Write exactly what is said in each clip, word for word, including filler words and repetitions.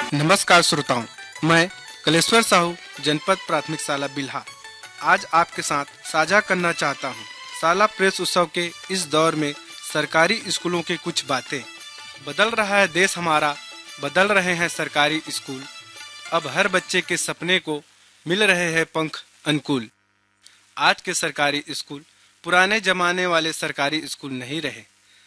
नमस्कार श्रोताओं, मैं कलेश्वर साहू जनपद प्राथमिक शाला बिल्हा आज आपके साथ साझा करना चाहता हूँ। शाला प्रेस उत्सव के इस दौर में सरकारी स्कूलों की कुछ बातें। बदल रहा है देश हमारा, बदल रहे हैं सरकारी स्कूल। अब हर बच्चे के सपने को मिल रहे हैं पंख अनुकूल। आज के सरकारी स्कूल पुराने जमाने वाले सरकारी स्कूल नहीं रहे।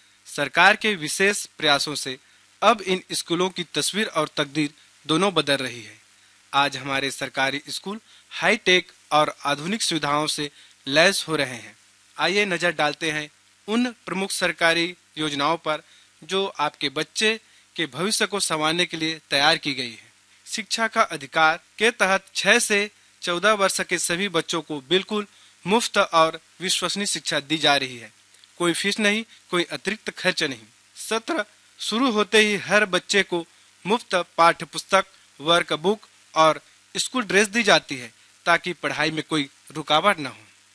सरकार के विशेष प्रयासों से अब इन स्कूलों की तस्वीर और तकदीर दोनों बदल रही है। आज हमारे सरकारी स्कूल हाई टेक और आधुनिक सुविधाओं से लैस हो रहे हैं। आइए नजर डालते हैं उन प्रमुख सरकारी योजनाओं पर जो आपके बच्चे के भविष्य को संवारने के लिए तैयार की गई है। शिक्षा का अधिकार के तहत छह से चौदह वर्ष के सभी बच्चों को बिल्कुल मुफ्त और विश्वसनीय शिक्षा दी जा रही है। कोई फीस नहीं, कोई अतिरिक्त खर्च नहीं। सत्र शुरू होते ही हर बच्चे को मुफ्त पाठ्य पुस्तक, वर्क बुक और स्कूल ड्रेस दी जाती है ताकि पढ़ाई में कोई रुकावट न हो।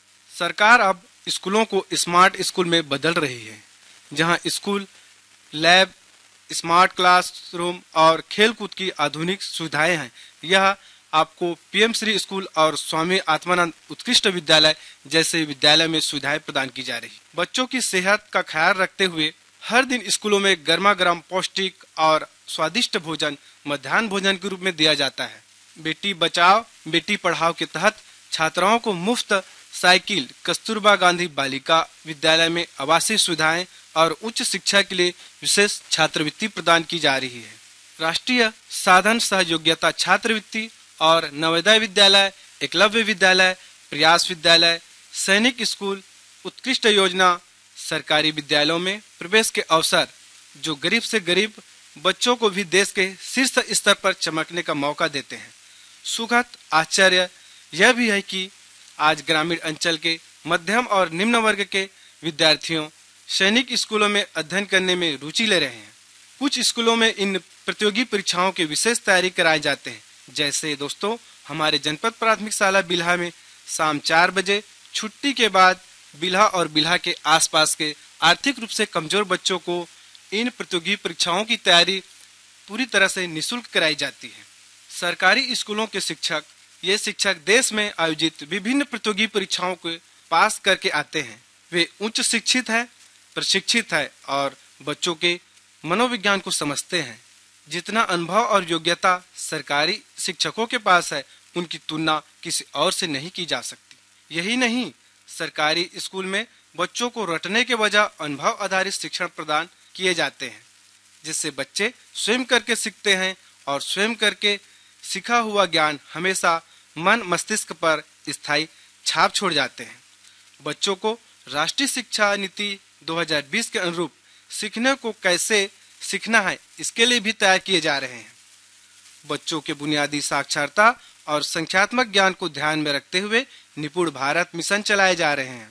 सरकार अब स्कूलों को स्मार्ट स्कूल में बदल रही है, जहां स्कूल लैब, स्मार्ट क्लासरूम और खेलकूद की आधुनिक सुविधाएं हैं। यह आपको पीएम श्री स्कूल और स्वामी आत्मानंद उत्कृष्ट विद्यालय जैसे विद्यालय में सुविधाएं प्रदान की जा रही। बच्चों की सेहत का ख्याल रखते हुए हर दिन स्कूलों में गर्मा गर्म पौष्टिक और स्वादिष्ट भोजन मध्याह्न भोजन के रूप में दिया जाता है। बेटी बचाओ बेटी पढ़ाओ के तहत छात्राओं को मुफ्त साइकिल, कस्तूरबा गांधी बालिका विद्यालय में आवासीय सुविधाएं और उच्च शिक्षा के लिए विशेष छात्रवृत्ति प्रदान की जा रही है। राष्ट्रीय साधन सहयोग्यता छात्रवृत्ति और नवोदय विद्यालय, एकलव्य विद्यालय, प्रयास विद्यालय, सैनिक स्कूल, उत्कृष्ट योजना, सरकारी विद्यालयों में प्रवेश के अवसर जो गरीब से गरीब बच्चों को भी देश के शीर्ष स्तर पर चमकने का मौका देते हैं। सुखद आश्चर्य यह भी है कि आज ग्रामीण अंचल के मध्यम और निम्न वर्ग के विद्यार्थियों सैनिक स्कूलों में अध्ययन करने में रुचि ले रहे हैं। कुछ स्कूलों में इन प्रतियोगी परीक्षाओं की विशेष तैयारी कराए जाते हैं। जैसे दोस्तों, हमारे जनपद प्राथमिक शाला बिल्हा में शाम चार बजे छुट्टी के बाद बिल्हा और बिल्हा के आसपास के आर्थिक रूप से कमजोर बच्चों को इन प्रतियोगी परीक्षाओं की तैयारी पूरी तरह से निःशुल्क कराई जाती है। सरकारी स्कूलों के शिक्षक ये शिक्षक देश में आयोजित विभिन्न प्रतियोगी परीक्षाओं को पास करके आते हैं। वे उच्च शिक्षित है, प्रशिक्षित है और बच्चों के मनोविज्ञान को समझते हैं। जितना अनुभव और योग्यता सरकारी शिक्षकों के पास है, उनकी तुलना किसी और से नहीं की जा सकती। यही नहीं, सरकारी स्कूल में बच्चों को रटने के बजाय अनुभव आधारित शिक्षण प्रदान किए जाते हैं, जिससे बच्चे स्वयं करके सीखते हैं और स्वयं करके सीखा हुआ ज्ञान हमेशा मन मस्तिष्क पर स्थायी छाप छोड़ जाते हैं। बच्चों को राष्ट्रीय शिक्षा नीति दो हज़ार बीस के अनुरूप सीखने को कैसे सीखना है, इसके लिए भी तैयार किए जा रहे हैं। बच्चों के बुनियादी साक्षरता और संख्यात्मक ज्ञान को ध्यान में रखते हुए निपुण भारत मिशन चलाए जा रहे हैं।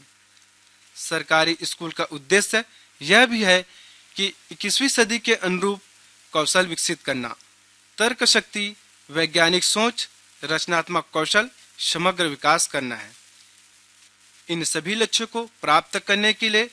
सरकारी स्कूल का उद्देश्य यह भी है कि इक्कीसवीं सदी के अनुरूप कौशल विकसित करना, तर्क शक्ति, वैज्ञानिक सोच, रचनात्मक कौशल, समग्र विकास करना है। इन सभी लक्ष्यों को प्राप्त करने के लिए